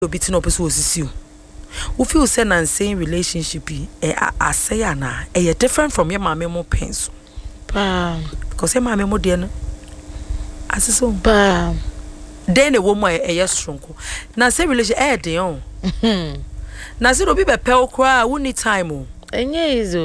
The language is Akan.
obi ti no person osisi o feel say na same relationship asay ana e different from your mama mo pens because your mama mo de no asiso then a woman e strong na say relation de on na say obi be pe okra wo ni time o enye izo